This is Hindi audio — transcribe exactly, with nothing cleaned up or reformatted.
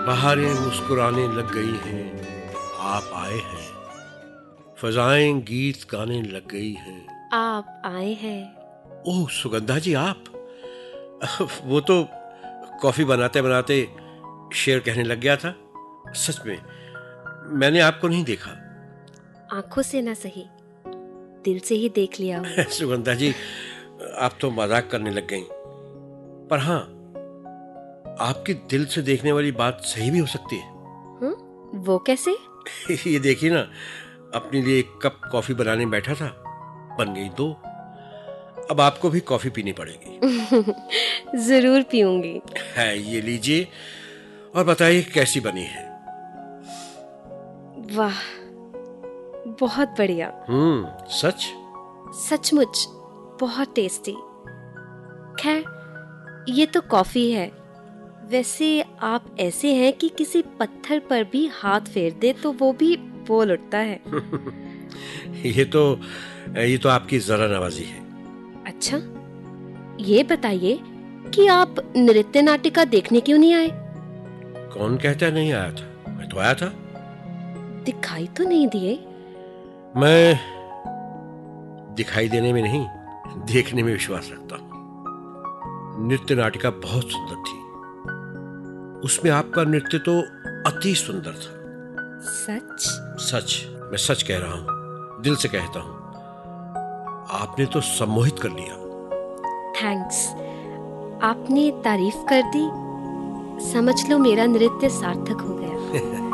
बहारें मुस्कुराने लग गई हैं, आप आए हैं। फजाएं गीत गाने लग गई हैं, आप आए हैं। ओह सुगंधा जी, आप वो तो कॉफी बनाते बनाते शेर कहने लग गया था। सच में मैंने आपको नहीं देखा। आंखों से ना सही, दिल से ही देख लिया हूँ। सुगंधा जी, आप तो मजाक करने लग गई। पर हाँ, आपकी दिल से देखने वाली बात सही भी हो सकती है। हुँ? वो कैसे? ये देखिए ना, अपने लिए एक कप कॉफी बनाने बैठा था, बन गई दो। अब आपको भी कॉफी पीनी पड़ेगी। जरूर पीऊंगी। है, ये लीजिए और बताइए कैसी बनी है। वाह, बहुत बढ़िया। हम्म सच? सचमुच बहुत टेस्टी। खैर, ये तो कॉफी है। वैसे आप ऐसे हैं कि किसी पत्थर पर भी हाथ फेर दे तो वो भी बोल उठता है। ये तो ये तो आपकी जरा नवाजी है। अच्छा, ये बताइए कि आप नृत्य नाटिका देखने क्यों नहीं आए? कौन कहता नहीं आया था? मैं तो आया था। दिखाई तो नहीं दिए। मैं दिखाई देने में नहीं, देखने में विश्वास रखता हूँ। नृत्य नाटिका बहुत सुंदर थी। उसमें आपका नृत्य तो अति सुंदर था। सच? सच, मैं सच कह रहा हूँ, दिल से कहता हूँ। आपने तो सम्मोहित कर लिया। थैंक्स, आपने तारीफ कर दी। समझ लो मेरा नृत्य सार्थक हो गया।